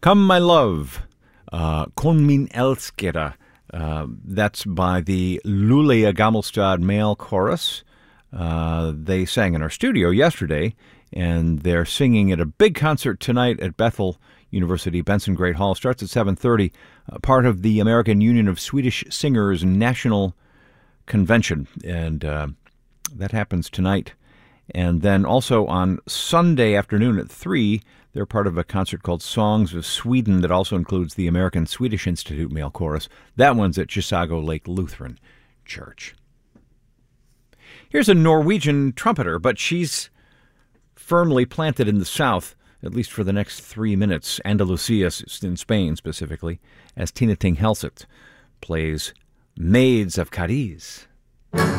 Come, My Love, Con min älskare. That's by the Luleå Gammelstad Male Chorus. They sang in our studio yesterday, and they're singing at a big concert tonight at Bethel University Benson Great Hall. Starts at 7:30, part of the American Union of Swedish Singers National Convention, and that happens tonight. And then also on Sunday afternoon at 3, they're part of a concert called Songs of Sweden that also includes the American Swedish Institute Male Chorus. That one's at Chisago Lake Lutheran Church. Here's a Norwegian trumpeter, but she's firmly planted in the south, at least for the next 3 minutes, Andalusia in Spain specifically, as Tina Ting Helset plays Maids of Cadiz.